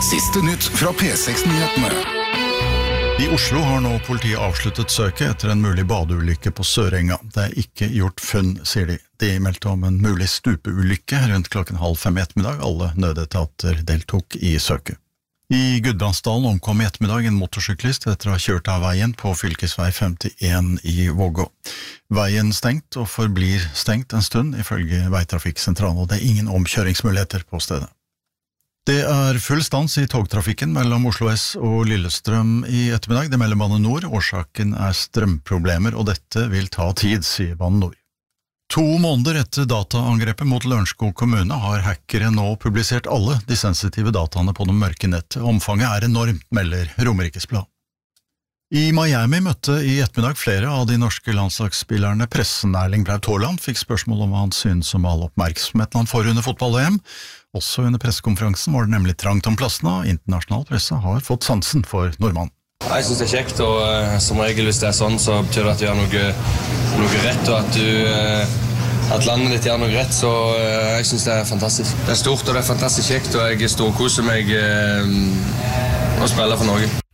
Siste nytt fra P6-nyhetene. I Oslo har nå politiet avsluttet søket etter en mulig badeulykke på Sørenga. Det ikke gjort funn, sier de. De meldte om en mulig stupeulykke rundt 4:30 i ettermiddag. Alle nødetater deltok i søket. I Gudbrandsdalen omkom i ettermiddag en motorsyklist etter å ha kjørt av veien på fylkesvei 51 i Vågå. Veien stengt og forblir stengt en stund ifølge Veitrafikksentralen, og det ingen omkjøringsmuligheter på stedet. Det full stans i togtrafikken mellom Oslo S og Lillestrøm i ettermiddag. Det melder Bane Nor. Årsaken strømproblemer, og dette vil ta tid, sier Bane Nor. 2 måneder etter dataangrepet mot Lørenskog kommune har hackere nå publisert alle de sensitive dataene på det mørke nettet. Omfanget enormt, melder Romerikes Blad. I Miami møtte i ettermiddag flere av de norske landslagsspillerne pressen. Erling Braut Haaland fikk spørsmål om hva han synes om all oppmerksomheten han får under fotball-VM. Også under pressekonferansen var det nemlig trangt om plassene, og internasjonal presse har fått sansen for nordmannen. Jeg synes det kjekt, og som regel hvis det sånn, så betyr det at du gjør noe rett, og at landet ditt gjør noe rett, så jeg synes det fantastisk. Det stort, og det fantastisk kjekt, og jeg storkoser meg å spille for Norge.